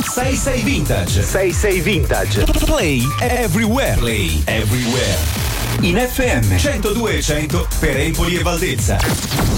66 Vintage. 66 Vintage. Play everywhere. Play everywhere. In FM 102 e 100 per Empoli e Valdelsa.